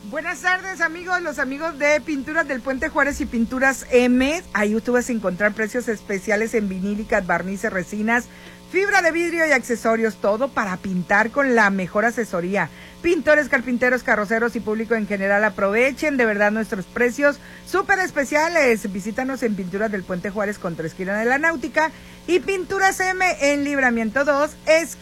Buenas tardes, amigos, los amigos de Pinturas del Puente Juárez y Pinturas M. Ahí tú vas a encontrar precios especiales en vinílicas, barnices, resinas, fibra de vidrio y accesorios, todo para pintar con la mejor asesoría. Pintores, carpinteros, carroceros y público en general, aprovechen de verdad nuestros precios súper especiales. Visítanos en Pinturas del Puente Juárez, contra esquina de la Náutica, y Pinturas M en Libramiento 2, esquina